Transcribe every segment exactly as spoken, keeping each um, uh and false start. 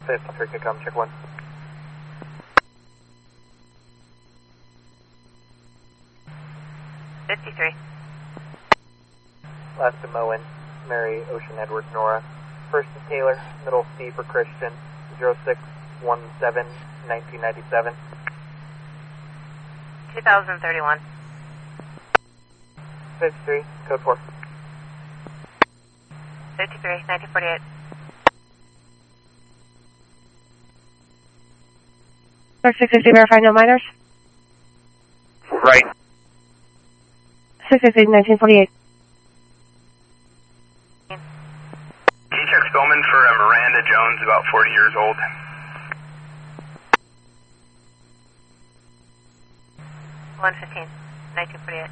fifty-three, can come, check one. fifty-three. Last to Moen, Mary, Ocean, Edward, Nora. First is Taylor, middle C for Christian, zero six one seven, nineteen ninety-seven. two thousand thirty-one. fifty-three, code four. fifty-three, nineteen forty-eight. six sixty, verify no minors. Right. six sixty, nineteen forty-eight. Can you check Spillman for a Miranda Jones, about forty years old? one fifteen, nineteen forty-eight.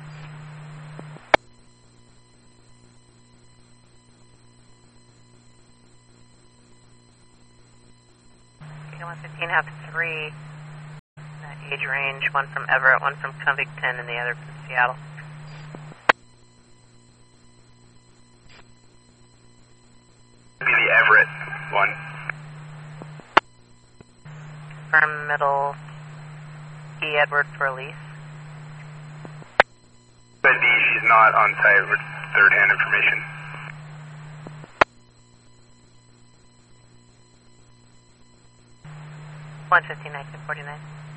Okay, one fifteen have three in that age range, one from Everett, one from Covington, and the other from Seattle. Be the Everett one. Confirm middle E. Edward for Elise. Could be she's not on site with third-hand information. one fifteen, nineteen forty-nine.